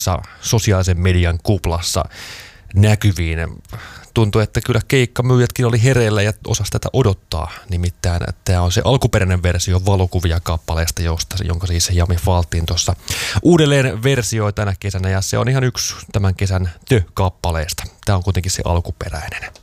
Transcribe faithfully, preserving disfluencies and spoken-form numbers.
sosiaalisen median kuplassa näkyviin. Tuntuu, että kyllä keikkamyyjätkin oli hereillä ja osasi tätä odottaa. Nimittäin tämä on se alkuperäinen versio valokuvia kappaleesta, josta, jonka siis Jami Faltin tuossa uudelleen versioi tänä kesänä. Ja se on ihan yksi tämän kesän Tö-kappaleesta. Tämä on kuitenkin se alkuperäinen.